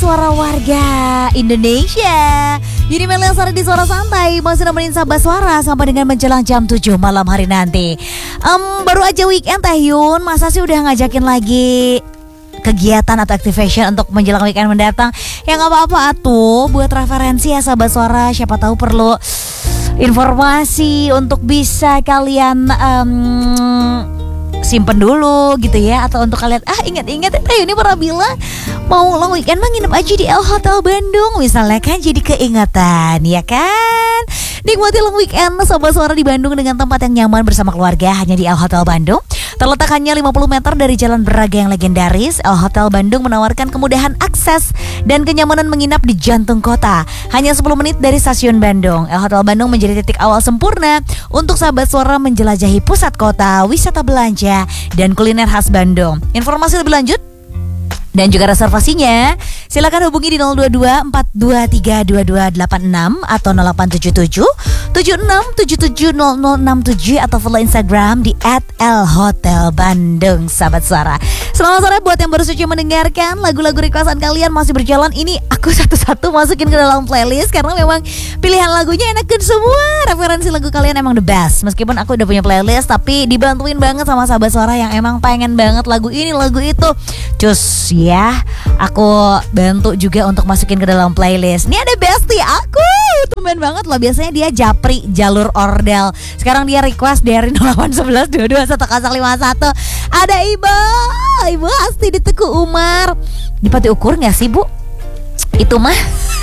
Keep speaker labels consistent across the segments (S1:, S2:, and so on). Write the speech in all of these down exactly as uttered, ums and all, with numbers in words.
S1: suara warga Indonesia. Yuni Meliasari di Suara Santai masih nemenin sahabat suara sampai dengan menjelang jam tujuh malam hari nanti. um, Baru aja weekend Teh Yun, masa sih udah ngajakin lagi kegiatan atau activation untuk menjelang weekend mendatang? Ya gak apa-apa atuh, buat referensi ya sahabat suara. Siapa tahu perlu informasi untuk bisa kalian um, simpen dulu gitu ya. Atau untuk kalian, ah ingat-ingat Teh Yuni pernah bilang mau long weekend mah nginep aja di L Hotel Bandung misalnya, kan jadi keingatan ya kan. Nikmati long weekend sobat suara di Bandung dengan tempat yang nyaman bersama keluarga hanya di L Hotel Bandung. Terletak hanya lima puluh meter dari Jalan Braga yang legendaris, L Hotel Bandung menawarkan kemudahan akses dan kenyamanan menginap di jantung kota. Hanya sepuluh menit dari stasiun Bandung. L Hotel Bandung menjadi titik awal sempurna untuk sahabat suara menjelajahi pusat kota, wisata belanja, dan kuliner khas Bandung. Informasi lebih lanjut dan juga reservasinya silakan hubungi di nol dua dua empat dua tiga dua dua delapan enam atau nol delapan tujuh tujuh tujuh enam tujuh tujuh nol nol enam tujuh atau follow Instagram di et l hotel bandung sahabat suara. Selamat sore buat yang baru saja mendengarkan. Lagu-lagu requestan kalian masih berjalan. Ini aku satu-satu masukin ke dalam playlist karena memang pilihan lagunya enakan semua. Referensi lagu kalian emang the best. Meskipun aku udah punya playlist, tapi dibantuin banget sama sahabat suara yang emang pengen banget lagu ini lagu itu. Cus ya, aku bantu juga untuk masukin ke dalam playlist. Ini ada bestie aku, tumben banget loh. Biasanya dia japri jalur ordel, sekarang dia request dari nol delapan satu satu dua dua satu nol lima satu. Ada Ibu Ibu Asti di Teguh Umar. Di Pati Ukur gak sih Bu? Itu mah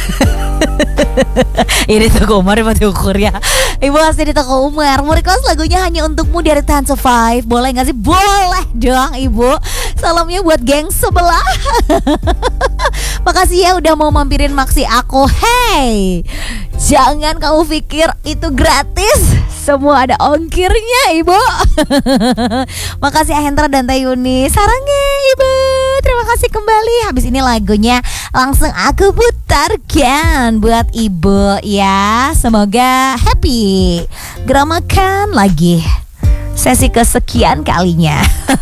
S1: ini Teguh Umar di Pati Ukur ya. Ibu Asti di Teguh Umar mau request lagunya Hanya Untukmu dari Tahan Survive. Boleh gak sih? Boleh dong Ibu. Salamnya buat geng sebelah. Makasih ya udah mau mampirin maksi aku. Hey, jangan kamu pikir itu gratis, semua ada ongkirnya Ibu. Makasih Ahendra dan Teh Yuni. Sarangnya Ibu, terima kasih kembali. Habis ini lagunya langsung aku putarkan buat Ibu ya. Semoga happy geramakan lagi sesi kesekian kalinya.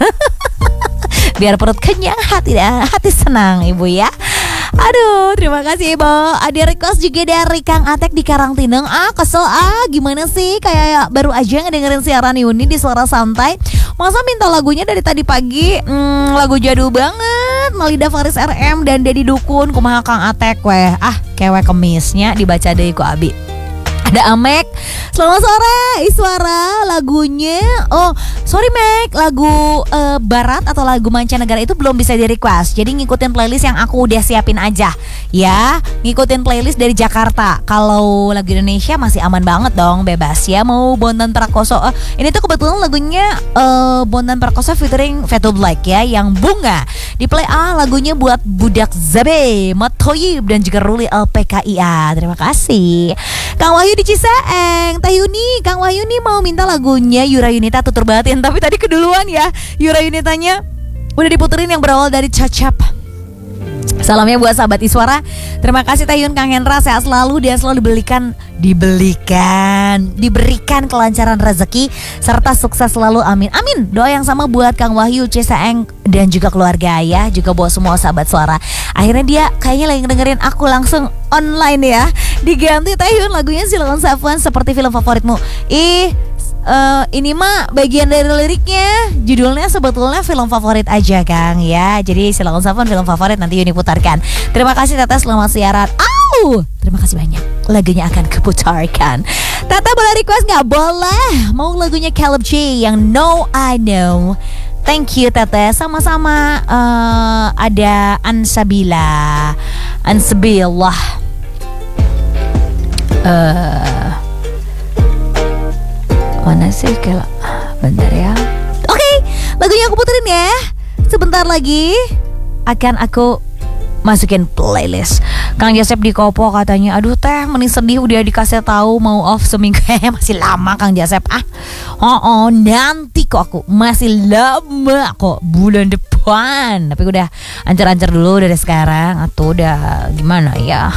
S1: Biar perut kenyang, hati hati senang Ibu ya. Aduh, terima kasih Ibu. Ada request juga dari Kang Atek di Karangtineng. Ah, kesel ah, gimana sih? Kayak baru aja ngedengerin siaran Yuni di Suara Santai, masa minta lagunya dari tadi pagi? Hmm, lagu jadul banget. Malida Faris R M dan Dedi Dukun. Kumaha Kang Atek weh. Ah, kewe kemisnya dibaca deui ku Abi. Ada Amek, selamat sore Iswara. Lagunya, oh sorry Mek, lagu uh, barat atau lagu mancanegara itu belum bisa di request. Jadi ngikutin playlist yang aku udah siapin aja ya. Ngikutin playlist dari Jakarta. Kalau lagu Indonesia masih aman banget dong, bebas ya. Mau Bondan Prakoso, uh, ini tuh kebetulan lagunya uh, Bondan Prakoso featuring Fatu Black ya, yang Bunga. Di play A lagunya buat Budak Zabe, Matoyib dan juga Ruli L P K I A. Terima kasih Kang Wahyu di Cisaeng. Teh Yuni, Kang Wahyu nih mau minta lagunya Yura Yunita Tutur Batin. Tapi tadi keduluan ya, Yura Yunitanya udah diputerin yang berawal dari Cacap. Salamnya buat sahabat Iswara. Terima kasih Teh Yun, Kang Hendra, sehat selalu. Dia selalu dibelikan Dibelikan Diberikan kelancaran rezeki serta sukses selalu, amin. Amin. Doa yang sama buat Kang Wahyu Cisaeng dan juga keluarga ya. Juga buat semua sahabat suara. Akhirnya dia kayaknya lagi dengerin aku langsung online ya. Diganti Teh Yun lagunya Silakan Safwan seperti film favoritmu. Ih, uh, ini mah bagian dari liriknya. Judulnya sebetulnya film favorit aja Kang ya. Jadi Silakan Safwan film favorit, nanti Yuni putarkan. Terima kasih Tete, selamat siaran. Au, terima kasih banyak. Lagunya akan keputarkan. Tete boleh request gak? Boleh. Mau lagunya Caleb J yang No I Know. Thank you Tete. Sama-sama. uh, Ada Ansabila Ansabillah. Uh, mana sih kalau bentar ya. Oke, okay, lagunya aku puterin ya. Sebentar lagi akan aku masukin playlist. Kang Josep di Kopo katanya, aduh Teh mending sedih udah dikasih tahu mau off seminggu. Masih lama Kang Josep. Ah, oh, oh nanti kok aku masih lama kok, bulan depan. Tapi udah ancar-ancar dulu dari sekarang. Atau udah gimana ya?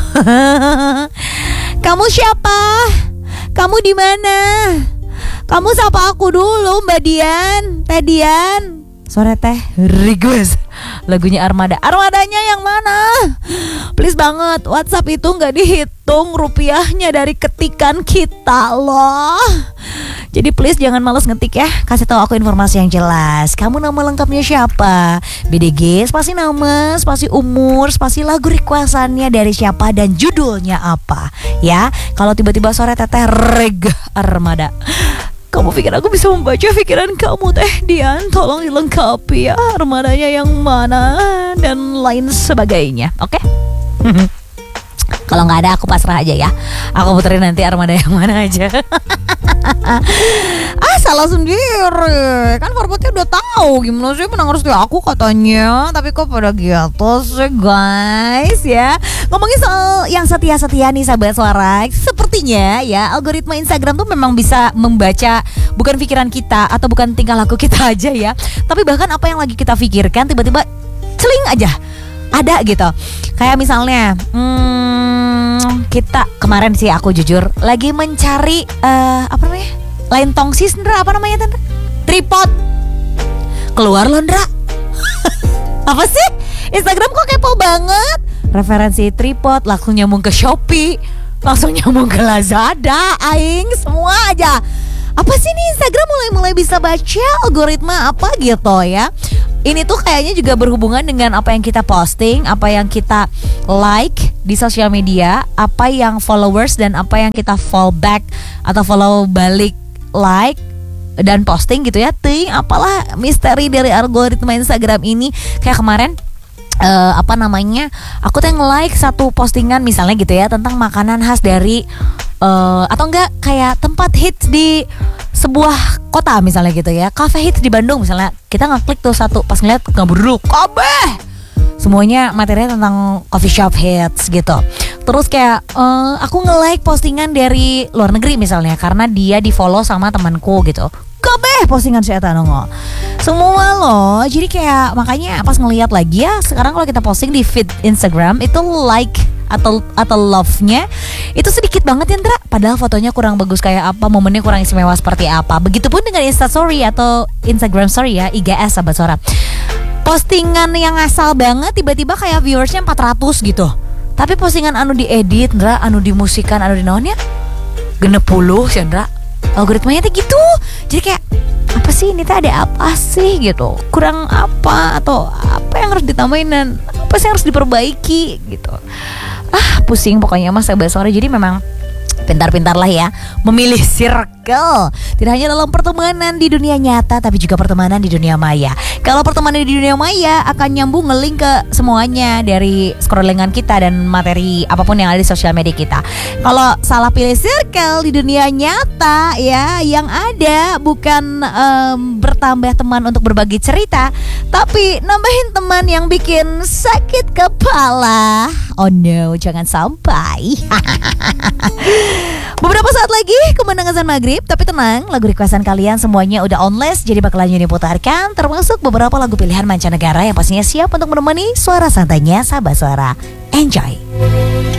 S1: Kamu siapa? Kamu di mana? Kamu sapa aku dulu Mbak Dian, Teh Dian. Sore Teh request lagunya Armada. Armadanya yang mana? banget, WhatsApp itu nggak dihitung rupiahnya dari ketikan kita loh. Jadi please jangan males ngetik ya. Kasih tahu aku informasi yang jelas. Kamu nama lengkapnya siapa? B D G, spasi nama, spasi umur, spasi lagu requestannya dari siapa dan judulnya apa. Ya, kalau tiba-tiba sore teteh reg armada. Kamu pikir aku bisa membaca pikiran kamu Teh Dian? Tolong dilengkapi ya, armadanya yang mana dan lain sebagainya. Oke? Okay? Kalau nggak ada aku pasrah aja ya. Aku puterin nanti armada yang mana aja. Ah salah sendiri. Kan Forbotnya udah tahu gimana sih menang harus aku katanya. Tapi kok pada gitu sih guys ya. Ngomongin soal yang setia-setia nih sahabat suara, sepertinya ya algoritma Instagram tuh memang bisa membaca bukan pikiran kita atau bukan tingkah laku kita aja ya, tapi bahkan apa yang lagi kita pikirkan tiba-tiba celing aja ada gitu. Kayak misalnya hmm, kita kemarin sih aku jujur lagi mencari uh, apa namanya lain tongsi Ndra, apa namanya Tante? Tripod. Keluar loh Ndra. Apa sih? Instagram kok kepo banget. Referensi tripod langsung nyambung ke Shopee, langsung nyambung ke Lazada, aing semua aja. Apa sih nih Instagram mulai-mulai bisa baca algoritma apa gitu ya. Ini tuh kayaknya juga berhubungan dengan apa yang kita posting, apa yang kita like di sosial media, apa yang followers dan apa yang kita follow back atau follow balik like dan posting gitu ya. Ting, apalah misteri dari algoritma Instagram ini. Kayak kemarin Uh, apa namanya aku tuh nge-like satu postingan misalnya gitu ya tentang makanan khas dari uh, atau enggak kayak tempat hits di sebuah kota misalnya gitu ya, cafe hits di Bandung misalnya. Kita ngeklik tuh satu, pas ngeliat ngabur dulu kabeh semuanya materinya tentang coffee shop hits gitu. Terus kayak uh, aku nge-like postingan dari luar negeri misalnya karena dia di follow sama temanku gitu. Kabeh postingan si Eta nongol semua loh. Jadi kayak makanya pas ngelihat lagi ya sekarang kalau kita posting di feed Instagram itu like atau atau love-nya itu sedikit banget ya Ndra. Padahal fotonya kurang bagus kayak apa, momennya kurang istimewa seperti apa. Begitupun dengan Insta Story atau Instagram Story ya, I G S sahabat suara. Postingan yang asal banget tiba-tiba kayak viewersnya empat ratus gitu. Tapi postingan anu diedit Ndra, anu dimusikan, anu dinaonnya genep puluh sih Ndra. Algoritmanya tuh gitu. Jadi kayak apa sih ini tuh ada apa sih gitu, kurang apa atau apa yang harus ditambahin dan apa sih yang harus diperbaiki gitu. Ah pusing pokoknya mas sahabat sore. Jadi memang pintar-pintar lah ya memilih circle. Tidak hanya dalam pertemanan di dunia nyata tapi juga pertemanan di dunia maya. Kalau pertemanan di dunia maya akan nyambung nge-link ke semuanya dari scrollingan kita dan materi apapun yang ada di sosial media kita. Kalau salah pilih circle di dunia nyata ya, yang ada bukan um, bertambah teman untuk berbagi cerita, tapi nambahin teman yang bikin sakit kepala. Oh no, jangan sampai. Beberapa saat lagi kemenangan azan maghrib, tapi tenang, lagu requestan kalian semuanya udah on list, jadi bakalan Yuni putarkan, termasuk beberapa lagu pilihan mancanegara yang pastinya siap untuk menemani suara santainya sahabat suara. Enjoy.